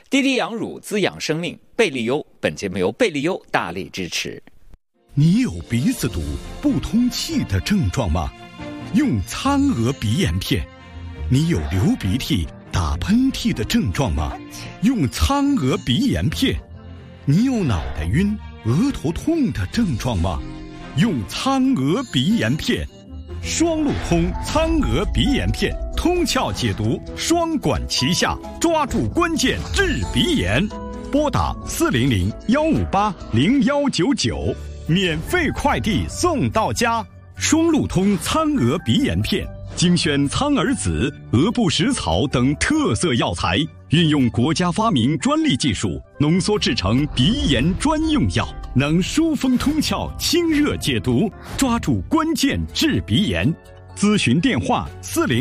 滴滴养乳滋养生命，贝利优。本节目由贝利优大力支持。 你有鼻子堵、不通气的症状吗？用苍娥鼻炎片。你有流鼻涕、打喷嚏的症状吗？用苍娥鼻炎片。你有脑袋晕、额头痛的症状吗？用苍娥鼻炎片。双路通苍娥鼻炎片，通窍解毒，双管齐下，抓住关键治鼻炎。拨打400-158-0199，免费快递送到家。双路通苍娥鼻炎片，精选苍耳子、鹅不食草等特色药材，运用国家发明专利技术，浓缩制成鼻炎专用药，能疏风通窍、清热解毒，抓住关键治鼻炎。咨询电话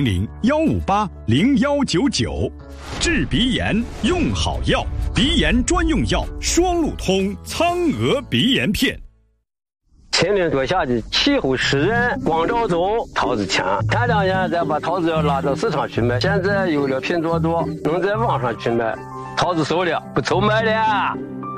400-158-0199。治鼻炎用好药，鼻炎专用药双路通苍娥鼻炎片。 秦岭多下的气候湿润，光照中桃子强。前2年再把桃子要拉到市场去卖，现在有了拼多多，能在网上去卖。桃子熟了，不愁卖了。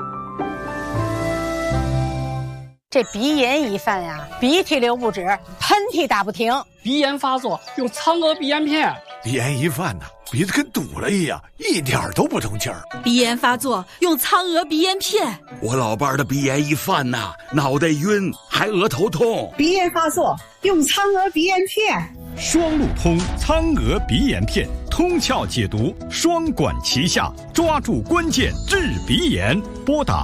这鼻炎一犯呀，鼻涕流不止，喷嚏打不停。 鼻炎发作用苍娥鼻炎片。 鼻炎一犯呢，鼻子跟堵了一样，一点都不通气儿。 鼻炎发作用苍娥鼻炎片。 我老伴儿的鼻炎一犯呐，脑袋晕，还额头痛。 鼻炎发作用苍娥鼻炎片。 双路通苍娥鼻炎片，通窍解毒，双管齐下，抓住关键治鼻炎。拨打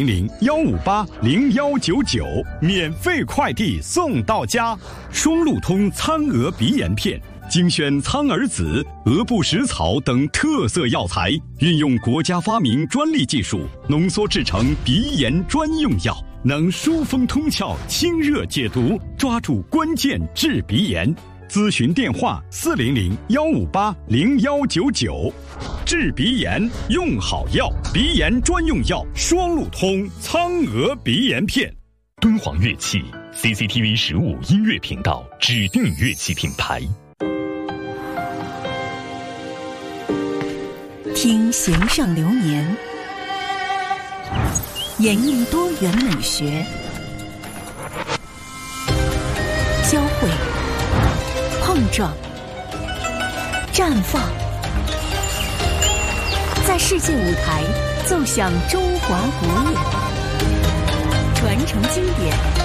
400-158-0199，免费快递送到家。双路通苍娥鼻炎片，精选苍耳子、鹅不食草等特色药材，运用国家发明专利技术，浓缩制成鼻炎专用药，能疏风通窍、清热解毒，抓住关键治鼻炎。咨询电话400-158-0199。治鼻炎用好药，鼻炎专用药双路通苍娥鼻炎片。 敦煌乐器 CCTV 15音乐频道指定乐器品牌。 听弦上流年，演绎多元美学，交汇、碰撞、绽放，在世界舞台奏响中华国乐，传承经典，